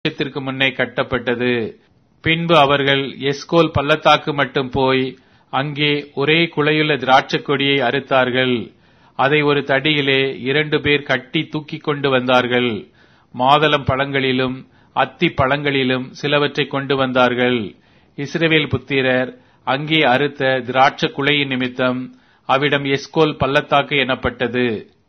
வருஷத்திற்கு முன்னே கட்டப்பட்டது. பின்பு அவர்கள் எஸ்கோல் பள்ளத்தாக்கு மட்டும் போய் அங்கே ஒரே குலையுள்ள திராட்சைக் கொடியை அறுத்தார்கள். அதை ஒரு தடியிலே 2 பேர் கட்டி தூக்கிக் கொண்டு வந்தார்கள். மாதளம் பழங்களிலும் அத்தி பழங்களிலும் சிலவற்றை கொண்டு வந்தார்கள். இஸ்ரவேல் புத்திரர் அங்கே அறுத்த திராட்சை குலையின் நிமித்தம் அவ்விடம் எஸ்கோல் பள்ளத்தாக்கு எனப்பட்டது.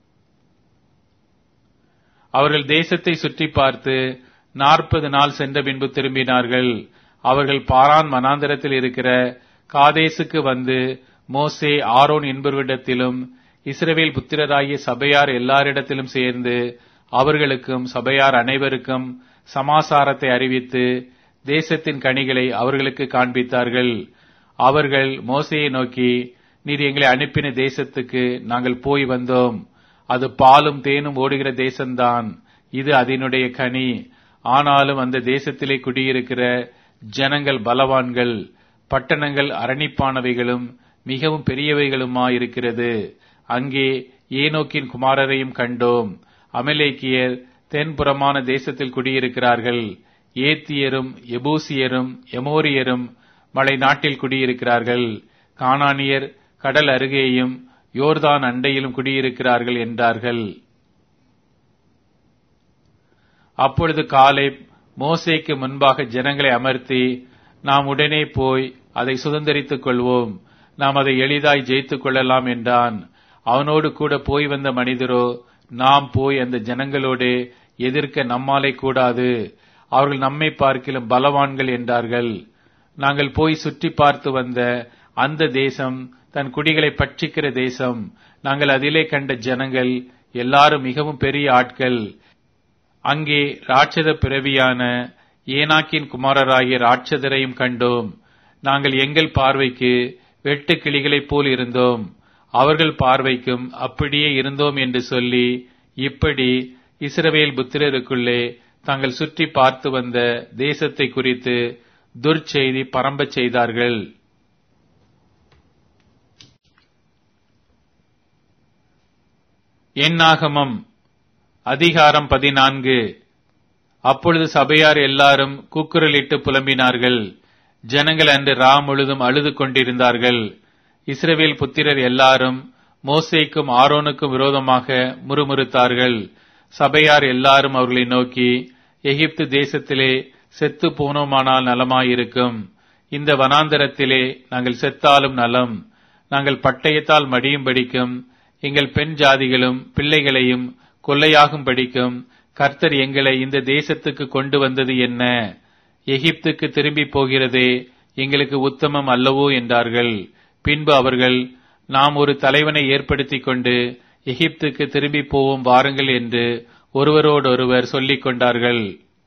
அவர்கள் தேசத்தை சுற்றி பார்த்து 40 நாள் சென்ற பின்பு திரும்பினார்கள். அவர்கள் பாரான் வனாந்தரத்தில் இருக்கிற காதேசுக்கு வந்து மோசே ஆரோன் என்பவரிடத்திலும் இஸ்ரவேல் புத்திரராகிய சபையார் எல்லாரிடத்திலும் சேர்ந்து அவர்களுக்கும் சபையார் அனைவருக்கும் சமாசாரத்தை அறிவித்து தேசத்தின் கனிகளை அவர்களுக்கு காண்பித்தார்கள். அவர்கள் மோசேயை நோக்கி, நீர் எங்களை அனுப்பின தேசத்துக்கு நாங்கள் போய் வந்தோம். அது பாலும் தேனும் ஓடுகிற தேசம்தான். இது அதனுடைய கனி. ஆனாலும் அந்த தேசத்திலே குடியிருக்கிற ஜனங்கள் பலவான்கள், பட்டணங்கள் அரணிப்பானவைகளும் மிகவும் பெரியவைகளுமாயிருக்கிறது. அங்கே ஏனோக்கின் குமாரரையும் கண்டோம். அமலேக்கியர் தென்புறமான தேசத்தில் குடியிருக்கிறார்கள். ஏத்தியரும் எபூசியரும் எமோரியரும் மலை நாட்டில் குடியிருக்கிறார்கள். கானானியர் கடல் அருகேயும் யோர்தான் அண்டையிலும் குடியிருக்கிறார்கள் என்றார்கள். அப்பொழுது காலேப் மோசேக்கு முன்பாக ஜனங்களை அமர்த்தி, நாம் உடனே போய் அதை சுதந்தரித்துக் கொள்வோம், நாம் அதை எளிதாய் ஜெயித்துக் கொள்ளலாம் என்றான். அவனோடு கூட போய் வந்த மனிதரோ, நாம் போய் அந்த ஜனங்களோடு எதிர்க்க நம்மாலே கூடாது, அவர்கள் நம்மை பார்க்கிலும் பலவான்கள் என்றார்கள். நாங்கள் போய் சுற்றி பார்த்து வந்த அந்த தேசம் தன் குடிகளை பட்சிக்கிற தேசம். நாங்கள் அதிலே கண்ட ஜனங்கள் எல்லாரும் மிகவும் பெரிய ஆட்கள். அங்கே ராட்சத பிறவியான ஏனாக்கின் குமாரராகிய ராட்சதரையும் கண்டோம். நாங்கள் எங்கள் பார்வைக்கு வெட்டு கிளிகளைப் போல் இருந்தோம், அவர்கள் பார்வைக்கும் அப்படியே இருந்தோம் என்று சொல்லி, இப்படி இஸ்ரவேல் புத்திரருக்குள்ளே தாங்கள் சுற்றி பார்த்து வந்த தேசத்தை குறித்து துர்ச்செய்தி பரம்பச் செய்தார்கள். என்னாகமம் அதிகாரம் 14. அப்பொழுது சபையார் எல்லாரும் கூக்குரலிட்டு புலம்பினார்கள். ஜனங்கள் அன்று ரா முழுதும் அழுது கொண்டிருந்தார்கள். இஸ்ரவேல் புத்திரர் எல்லாரும் மோசேக்கும் ஆரோனுக்கும் விரோதமாக முறுமுறுத்தார்கள். சபையார் எல்லாரும் அவர்களை நோக்கி, எகிப்து தேசத்திலே செத்து போனோமானால் நலமாயிருக்கும். இந்த வனாந்தரத்திலே நாங்கள் செத்தாலும் நலம். நாங்கள் பட்டயத்தால் மடியும்படிக்கும் எங்கள் பெண் ஜாதிகளும் பிள்ளைகளையும் கொள்ளையாகும் படிக்கும் கர்த்தர் எங்களை இந்த தேசத்துக்கு கொண்டு வந்தது என்ன? எகிப்துக்கு திரும்பி போகிறதே எங்களுக்கு உத்தமம் அல்லவோ என்றார்கள். பின்பு அவர்கள், நாம் ஒரு தலைவனை ஏற்படுத்திக் கொண்டு எகிப்துக்கு திரும்பி போவோம் வாருங்கள் என்று ஒருவரோடொருவர் சொல்லிக் கொண்டார்கள்.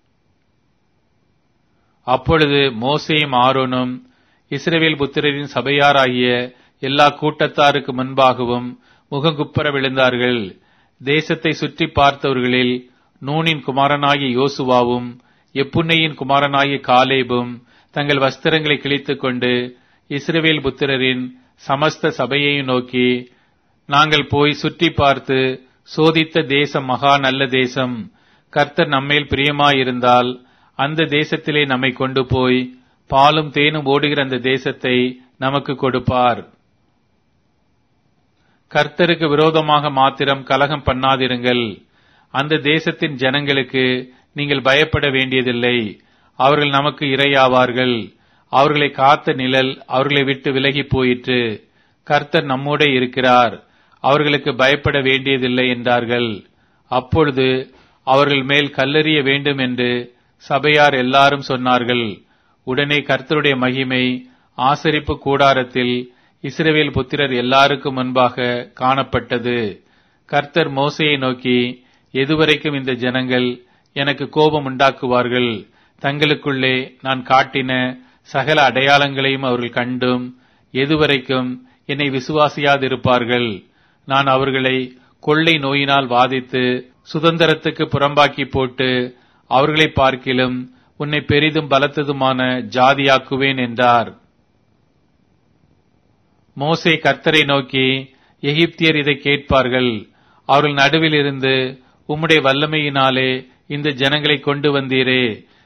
அப்பொழுது மோசேயும் ஆரோனும் இஸ்ரவேல் புத்திரரின் சபையாராகிய எல்லா கூட்டத்தாருக்கு முன்பாகவும் முகங்குப்புற விழுந்தார்கள். தேசத்தை சுற்றி பார்த்தவர்களில் நூனின் குமாரனாகிய யோசுவாவும் எப்புன்னையின் குமாரனாகிய காலேபும் தங்கள் வஸ்திரங்களை கிழித்துக் கொண்டு இஸ்ரவேல் புத்திரரின் சமஸ்த சபையையும் நோக்கி, நாங்கள் போய் சுற்றி பார்த்து சோதித்த தேசம் மகா நல்ல தேசம். கர்த்தர் நம்மேல் பிரியமாயிருந்தால் அந்த தேசத்திலே நம்மை கொண்டு போய் பாலும் தேனும் ஓடுகிற அந்த தேசத்தை நமக்கு கொடுப்பார். கர்த்தருக்கு விரோதமாக மாத்திரம் கலகம் பண்ணாதிருங்கள். அந்த தேசத்தின் ஜனங்களுக்கு நீங்கள் பயப்பட வேண்டியதில்லை. அவர்கள் நமக்கு இரையாவார்கள். அவர்களை காத்த நிழல் அவர்களை விட்டு விலகி போயிற்று. கர்த்தர் நம்மோடே இருக்கிறார், அவர்களுக்கு பயப்பட வேண்டியதில்லை என்றார்கள். அப்பொழுது அவர்கள் மேல் கல்லெறிய வேண்டும் என்று சபையார் எல்லாரும் சொன்னார்கள். உடனே கர்த்தருடைய மகிமை ஆசரிப்பு கூடாரத்தில் இஸ்ரவேல் புத்திரர் எல்லாருக்கும் முன்பாக காணப்பட்டது. கர்த்தர் மோசேயை நோக்கி, எதுவரைக்கும் இந்த ஜனங்கள் எனக்கு கோபம் உண்டாக்குவார்கள்? தங்களுக்குள்ளே நான் காட்டின சகல அடையாளங்களையும் அவர்கள் கண்டும் எதுவரைக்கும் என்னை விசுவாசியாதிருப்பார்கள்? நான் அவர்களை கொள்ளை நோயினால் வாதித்து சுதந்திரத்துக்கு புறம்பாக்கி போட்டு அவர்களை பார்க்கிலும் உன்னை பெரிதும் பலத்ததுமான ஜாதியாக்குவேன் என்றார். மோசே கர்த்தரை நோக்கி, எகிப்தியர் இதை கேட்பார்கள். அவர்கள் நடுவில் இருந்து உம்முடைய வல்லமையினாலே இந்த ஜனங்களை கொண்டு வந்தீரே,